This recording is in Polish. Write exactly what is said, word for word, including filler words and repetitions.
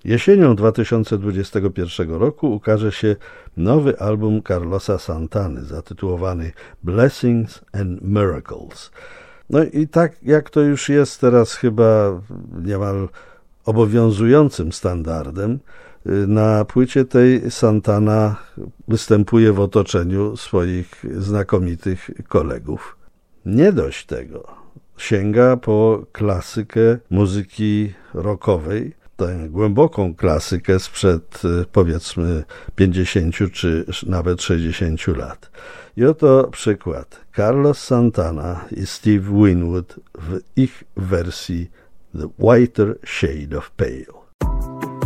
Jesienią dwa tysiące dwudziestego pierwszego roku ukaże się nowy album Carlosa Santany zatytułowany Blessings and Miracles. No i tak jak to już jest teraz chyba niemal obowiązującym standardem, na płycie tej Santana występuje w otoczeniu swoich znakomitych kolegów. Nie dość tego, sięga po klasykę muzyki rockowej, tę głęboką klasykę sprzed powiedzmy pięćdziesięciu czy nawet sześćdziesięciu lat. I oto przykład. Carlos Santana i Steve Winwood w ich wersji The Whiter Shade of Pale.